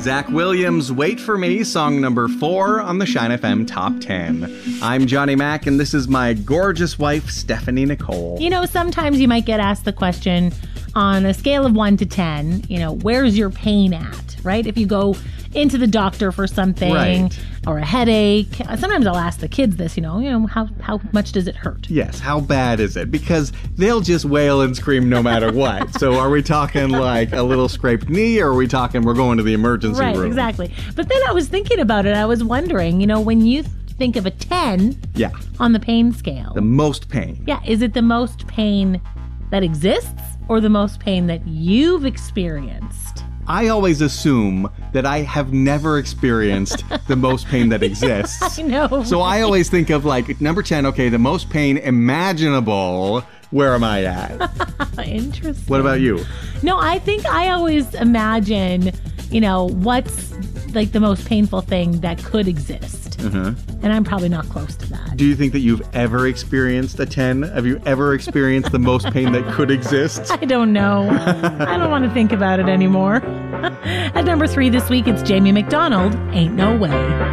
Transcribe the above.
Zach Williams, Wait For Me, song number 4 on the Shine FM Top 10. I'm Johnny Mac, and this is my gorgeous wife, Stephanie Nicole. You know, sometimes you might get asked the question on a scale of 1 to 10, where's your pain at, right? If you go into the doctor for something or a headache. Sometimes I'll ask the kids this, how much does it hurt? Yes, how bad is it? Because they'll just wail and scream no matter what. So are we talking like a little scraped knee, or are we talking we're going to the emergency room? Right, exactly. But then I was thinking about it. I was wondering, when you think of a 10 on the pain scale. The most pain. Yeah, is it the most pain that exists or the most pain that you've experienced? I always assume that I have never experienced the most pain that exists. I know. So I always think of like number 10, okay, the most pain imaginable. Where am I at? Interesting. What about you? No, I think I always imagine, what's like the most painful thing that could exist. And I'm probably not close to that. Do you think that you've ever experienced a 10? Have you ever experienced the most pain that could exist? I don't know. I don't want to think about it anymore. At number 3 this week, it's Jamie McDonald, Ain't No Way.